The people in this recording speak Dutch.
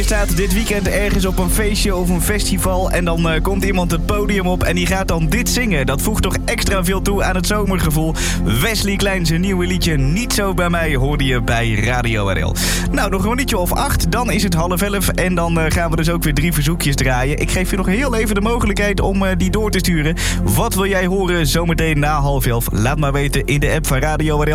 je staat dit weekend ergens op een feestje of een festival en dan komt iemand het podium op en die gaat dan dit zingen. Dat voegt toch extra veel toe aan het zomergevoel. Wesley Klein zijn nieuwe liedje Niet Zo Bij Mij hoorde je bij Radio RL. Nou, nog een minuutje of 8, dan is het 10:30 en dan gaan we dus ook weer 3 verzoekjes draaien. Ik geef je nog heel even de mogelijkheid om die door te sturen. Wat wil jij horen zometeen na 10:30? Laat maar weten in de app van Radio RL.